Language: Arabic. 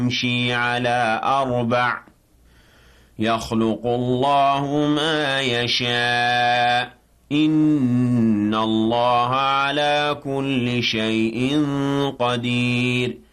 يمشي على أربع يخلق الله ما يشاء إن الله على كل شيء قدير